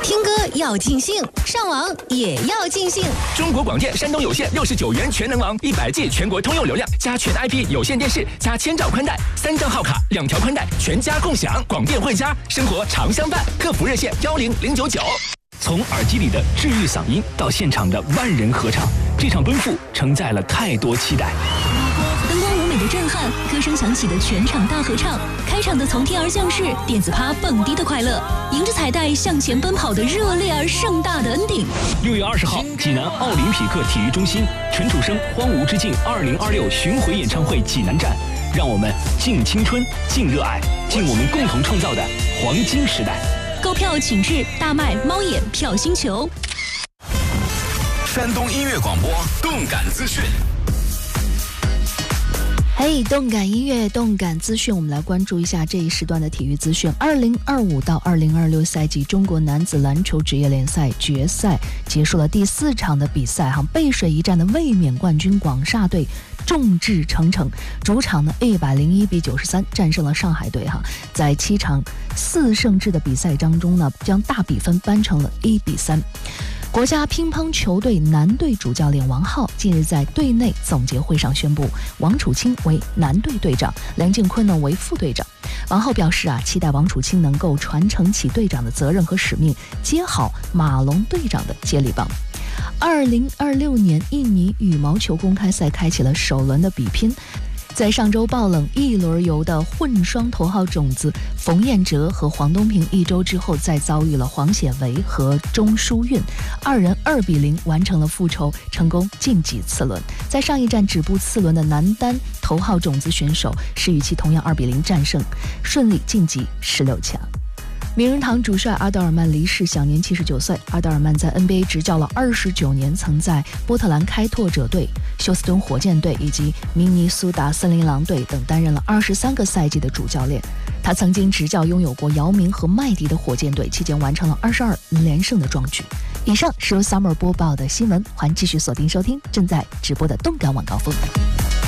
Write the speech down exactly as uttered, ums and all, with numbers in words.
听歌要尽兴，上网也要尽兴。 中国广电山东有线六十九元全能网，一百 G 全国通用流量，加全 I P 有线电视，加千兆宽带，三张号卡，两条宽带，全家共享。广电汇家，生活常相伴。客服热线幺零零九九。 从耳机里的治愈嗓音到现场的万人合唱，这场奔赴承载了太多期待。 灯光舞美的震撼，歌声响起的全场大合唱，开场的从天而降是电子趴蹦迪的快乐，迎着彩带向前奔跑的热烈而盛大的 ending。 六月二十号，济南奥林匹克体育中心，陈楚生《荒芜之境二零二六巡回演唱会济南站，让我们敬青春，敬热爱，敬我们共同创造的黄金时代。 购票请至大麦、猫眼、票星球。 山东音乐广播动感资讯。 嘿、hey, 动感音乐动感资讯，我们来关注一下这一时段的体育资讯。二零二五到二零二六赛季中国男子篮球职业联赛决赛结束了第四场的比赛哈，背水一战的卫冕冠军广厦队众志成城，主场呢一百零一比九十三战胜了上海队哈，在七场四胜制的比赛当中呢，将大比分扳成了一比三。国家乒乓球队男队主教练王浩近日在队内总结会上宣布，王楚钦为男队队长，梁靖昆呢为副队长。王浩表示啊，期待王楚钦能够传承起队长的责任和使命，接好马龙队长的接力棒。二零二六年印尼羽毛球公开赛开启了首轮的比拼。在上周爆冷一轮游的混双头号种子冯彦哲和黄东萍一周之后，再遭遇了黄显维和钟书韵，二人二比零完成了复仇，成功晋级次轮。在上一站止步次轮的男单头号种子选手施雨琦同样二比零战胜，顺利晋级十六强。名人堂主帅阿德尔曼离世，享年七十九岁。阿德尔曼在 N B A 执教了二十九年，曾在波特兰开拓者队、休斯敦火箭队以及明尼苏达森林狼队等担任了二十三个赛季的主教练。他曾经执教拥有过姚明和麦迪的火箭队，期间完成了二十二连胜的壮举。以上是由 Summer 播报的新闻，欢迎继续锁定收听正在直播的动感晚高峰。